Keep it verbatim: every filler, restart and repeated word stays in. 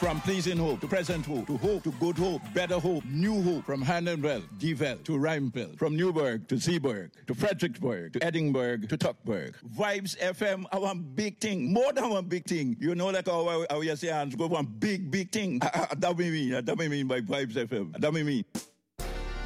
From pleasing hope to present hope to hope to good hope, better hope, new hope. From Handonville, Deville to Rhymeville. From Newburgh to Zeeburg to Fredericksburg to Edinburgh to Tuckburg. Vibes F M, our big thing. More than one big thing. You know like how, how you say, go one big, big thing. That we mean. That we mean by Vibes F M. That we mean.